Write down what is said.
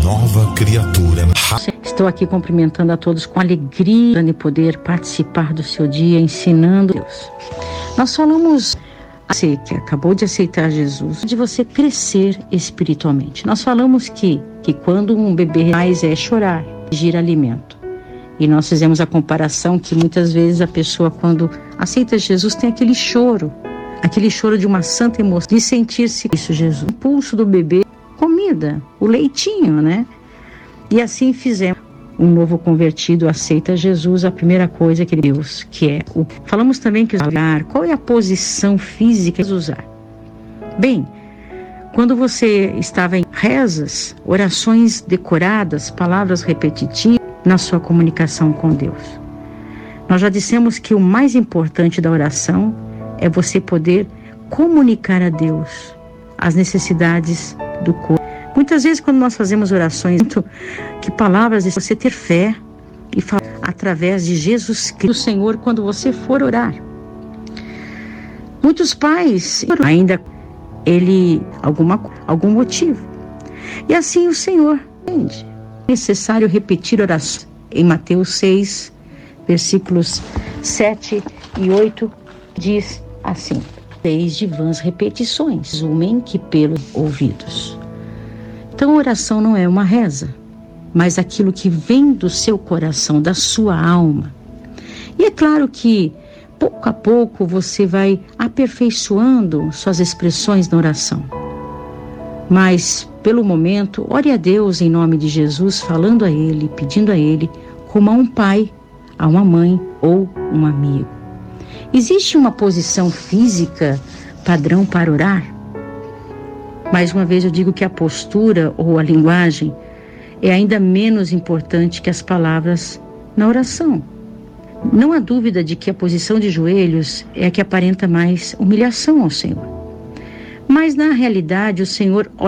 nova criatura. Estou aqui cumprimentando a todos com alegria de poder participar do seu dia, ensinando Deus. Nós falamos, você que acabou de aceitar Jesus, de você crescer espiritualmente. Nós falamos que quando um bebê mais é chorar, exigir alimento. E nós fizemos a comparação que muitas vezes a pessoa, quando aceita Jesus, tem aquele choro de uma santa emoção, de sentir-se isso, Jesus. O pulso do bebê, comida, o leitinho, né? E assim fizemos. Um novo convertido aceita Jesus, a primeira coisa que Deus, que é o... Falamos também que usar, qual é a posição física de usar? Bem, quando você estava em rezas, orações decoradas, palavras repetitivas na sua comunicação com Deus. Nós já dissemos que o mais importante da oração é você poder comunicar a Deus as necessidades do corpo. Muitas vezes quando nós fazemos orações, que palavras de você ter fé e falar através de Jesus Cristo, o Senhor, quando você for orar. Muitos pais ainda algum motivo. E assim o Senhor entende. É necessário repetir orações. Em Mateus 6, versículos 7 e 8, diz assim: 6 de vãs repetições, resumem que pelos ouvidos. Então, a oração não é uma reza, mas aquilo que vem do seu coração, da sua alma. E é claro que, pouco a pouco, você vai aperfeiçoando suas expressões na oração. Mas, pelo momento, ore a Deus em nome de Jesus, falando a Ele, pedindo a Ele, como a um pai, a uma mãe ou um amigo. Existe uma posição física padrão para orar? Mais uma vez eu digo que a postura ou a linguagem é ainda menos importante que as palavras na oração. Não há dúvida de que a posição de joelhos é a que aparenta mais humilhação ao Senhor. Mas na realidade o Senhor